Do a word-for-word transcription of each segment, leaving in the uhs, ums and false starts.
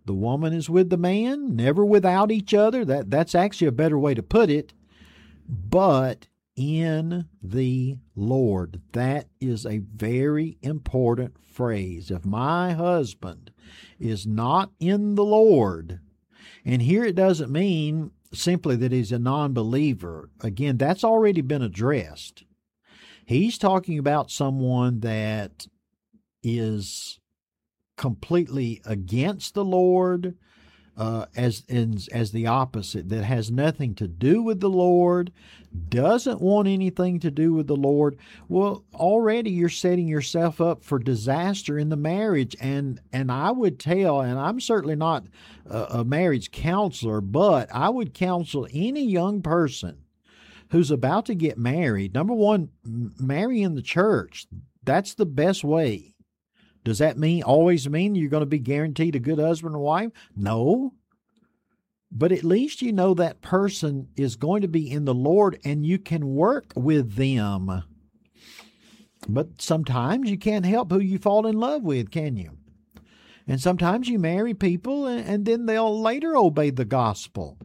The woman is with the man, never without each other. That that's actually a better way to put it. But in the Lord. That is a very important phrase. If my husband is not in the Lord, and here it doesn't mean simply that he's a non-believer. Again, that's already been addressed. He's talking about someone that is completely against the Lord, uh, as in, as the opposite, that has nothing to do with the Lord, doesn't want anything to do with the Lord. Well, already you're setting yourself up for disaster in the marriage. And, and I would tell, and I'm certainly not a, a marriage counselor, but I would counsel any young person who's about to get married. Number one, marry in the church. That's the best way. Does that mean always mean you're going to be guaranteed a good husband or wife? No. But at least you know that person is going to be in the Lord and you can work with them. But sometimes you can't help who you fall in love with, can you? And sometimes you marry people and, and then they'll later obey the gospel.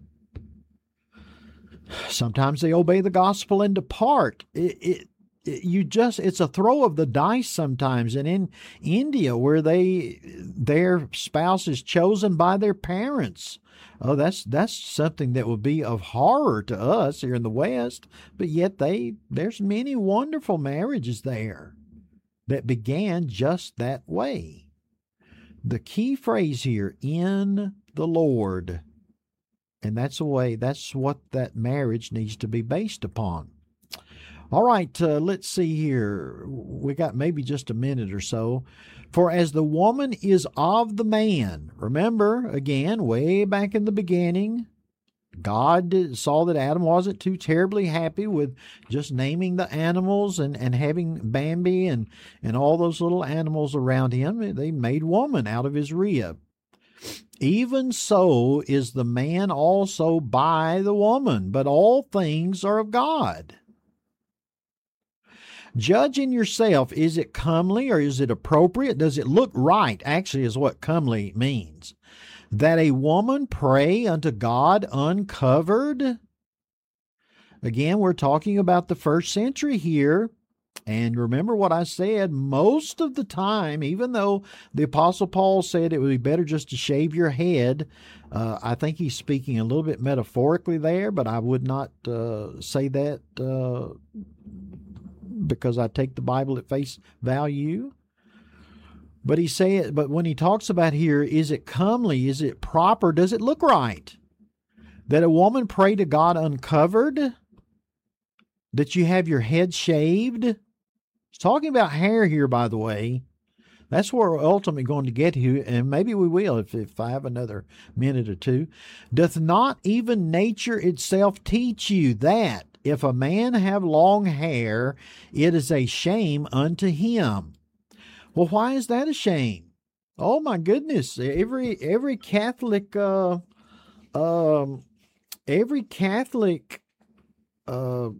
Sometimes they obey the gospel and depart. It, it, it, you just, it's a throw of the dice sometimes. And in India, where they, their spouse is chosen by their parents. Oh, that's, that's something that would be of horror to us here in the West. But yet they, there's many wonderful marriages there that began just that way. The key phrase here, in the Lord. And that's the way, that's what that marriage needs to be based upon. All right, uh, let's see here. We got maybe just a minute or so. For as the woman is of the man, remember, again, way back in the beginning, God did, saw that Adam wasn't too terribly happy with just naming the animals and, and having Bambi and, and all those little animals around him. They made woman out of his rib. Even so is the man also by the woman, but all things are of God. Judge in yourself, is it comely or is it appropriate? Does it look right? Actually is what comely means. That a woman pray unto God uncovered? Again, we're talking about the first century here. And remember what I said, most of the time, even though the Apostle Paul said it would be better just to shave your head, uh, I think he's speaking a little bit metaphorically there, but I would not uh, say that uh, because I take the Bible at face value. But he said, but when he talks about here, is it comely? Is it proper? Does it look right? That a woman pray to God uncovered? That you have your head shaved? He's talking about hair here, by the way. That's where we're ultimately going to get to, and maybe we will if, if I have another minute or two. Doth not even nature itself teach you that if a man have long hair, it is a shame unto him? Well, why is that a shame? Oh my goodness! Every every Catholic, uh, um, every Catholic, uh.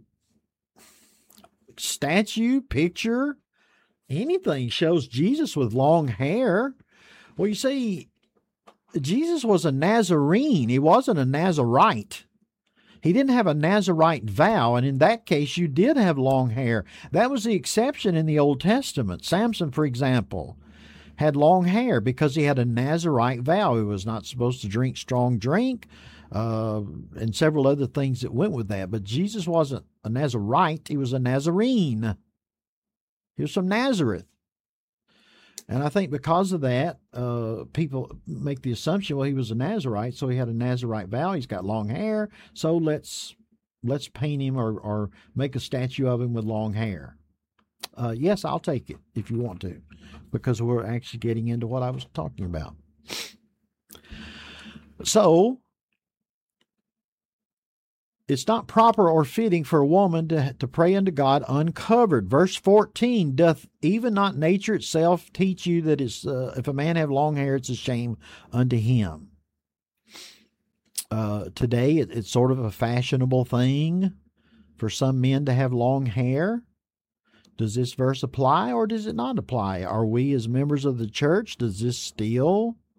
statue, picture, anything shows Jesus with long hair. Well, you see, Jesus was a Nazarene. He wasn't a Nazarite. He didn't have a Nazarite vow, and in that case, you did have long hair. That was the exception in the Old Testament. Samson, for example, had long hair because he had a Nazarite vow. He was not supposed to drink strong drink, uh, and several other things that went with that. But Jesus wasn't a Nazarite. He was a Nazarene. He was from Nazareth. And I think because of that, uh, people make the assumption, well, he was a Nazarite, so he had a Nazarite vow. He's got long hair, so let's let's paint him or, or make a statue of him with long hair. Uh, yes, I'll take it if you want to, because we're actually getting into what I was talking about. So, it's not proper or fitting for a woman to, to pray unto God uncovered. Verse fourteen, doth even not nature itself teach you that it's, uh, if a man have long hair, it's a shame unto him? Uh, today, it, it's sort of a fashionable thing for some men to have long hair. Does this verse apply or does it not apply? Are we as members of the church, does this still